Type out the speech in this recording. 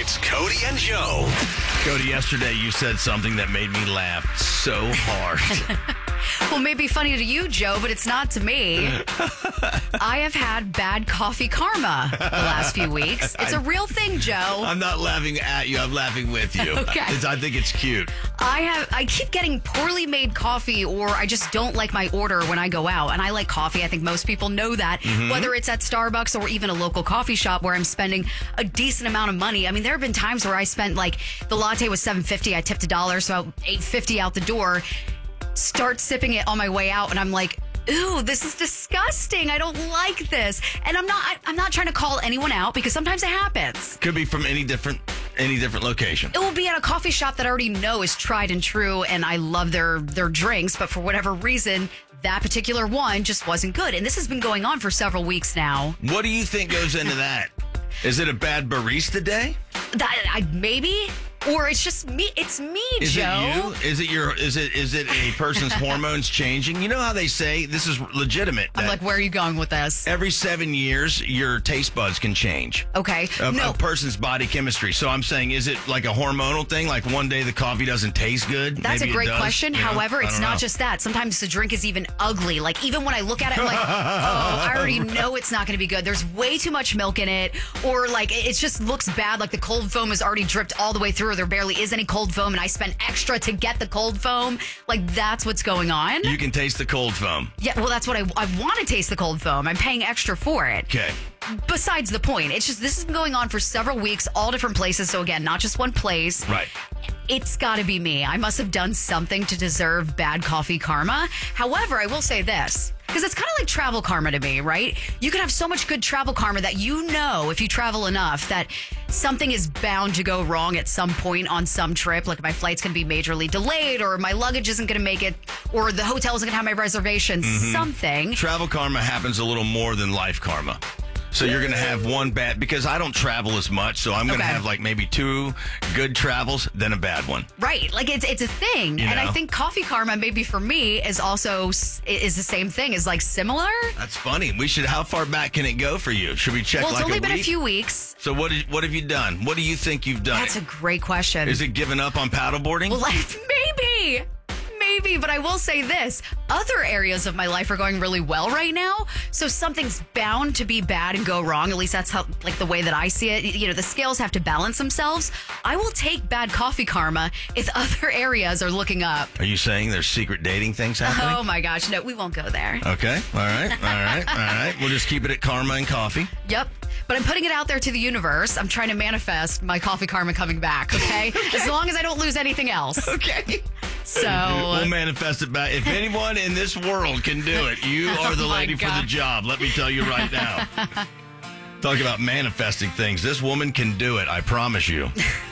It's Cody and Joe. Cody, yesterday you said something that made me laugh so hard. Well, maybe funny to you, Joe, but it's not to me. I have had bad coffee karma the last few weeks. It's a real thing, Joe. I'm not laughing at you. I'm laughing with you. Okay. I think it's cute. I keep getting poorly made coffee, or I just don't like my order when I go out. And I like coffee. I think most people know that. Mm-hmm. Whether it's at Starbucks or even a local coffee shop where I'm spending a decent amount of money. I mean, there have been times where I spent the latte was $7.50. I tipped $1, so $8.50 out the door. Start sipping it on my way out, and I'm like, ooh, this is disgusting. I don't like this. And I'm not trying to call anyone out because sometimes it happens. Could be from any different location. It will be at a coffee shop that I already know is tried and true, and I love their drinks, but for whatever reason, that particular one just wasn't good. And this has been going on for several weeks now. What do you think goes into that? Is it a bad barista day? Maybe. Or it's just me. It's me, Is Joe. it you? Is it a person's hormones changing? You know how they say this is legitimate. I'm like, where are you going with this? Every 7 years, your taste buds can change. Okay. A person's body chemistry. So I'm saying, is it like a hormonal thing? Like one day the coffee doesn't taste good? That's Maybe a great it does, question. you know? However, it's I don't not know. just that. Sometimes the drink is even ugly. Like, even when I look at it, I'm like, oh, I already know it's not going to be good. There's way too much milk in it. Or, it just looks bad. Like, the cold foam is already dripped all the way through, or there barely is any cold foam, and I spent extra to get the cold foam. Like, that's what's going on. You can taste the cold foam. Yeah, well, that's what I want to taste the cold foam. I'm paying extra for it. Okay. Besides the point, it's just this has been going on for several weeks, all different places. So again, not just one place. Right. It's got to be me. I must have done something to deserve bad coffee karma. However, I will say this, because it's kind of like travel karma to me, right? You can have so much good travel karma that you know, if you travel enough, that something is bound to go wrong at some point on some trip. Like, my flight's going to be majorly delayed, or my luggage isn't going to make it, or the hotel isn't going to have my reservation, something. Travel karma happens a little more than life karma. So you're going to have one bad, because I don't travel as much, so I'm going to have maybe 2 good travels, then a bad one. Right. Like, it's a thing. You And know? I think coffee karma, maybe for me, is the same thing, is similar. That's funny. How far back can it go for you? Should we check Well, it's only a been week? a few weeks. So what have you done? What do you think you've done? That's a great question. Is it giving up on paddleboarding? Well, maybe, but I will say this. Other areas of my life are going really well right now, so something's bound to be bad and go wrong. At least that's how, the way that I see it. You know, the scales have to balance themselves. I will take bad coffee karma if other areas are looking up. Are you saying there's secret dating things happening? Oh my gosh, no, we won't go there. Okay, all right. We'll just keep it at karma and coffee. Yep. But I'm putting it out there to the universe. I'm trying to manifest my coffee karma coming back, okay? As long as I don't lose anything else. Okay. So we'll manifest it back. If anyone in this world can do it, you are the Oh my lady for the God. job. Let me tell you right now. Talk about manifesting things. This woman can do it. I promise you.